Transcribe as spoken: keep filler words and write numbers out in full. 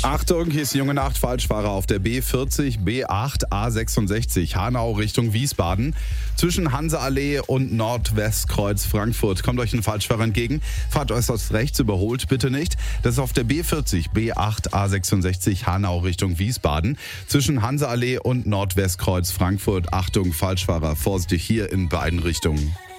Achtung, hier ist die junge Nacht, Falschfahrer auf der B vierzig, B acht, A sechsundsechzig, Hanau Richtung Wiesbaden. Zwischen Hanseallee und Nordwestkreuz Frankfurt kommt euch ein Falschfahrer entgegen. Fahrt äußerst rechts, überholt bitte nicht. Das ist auf der B vierzig, B acht, A sechsundsechzig, Hanau Richtung Wiesbaden. Zwischen Hanseallee und Nordwestkreuz Frankfurt. Achtung, Falschfahrer, vorsichtig hier in beiden Richtungen.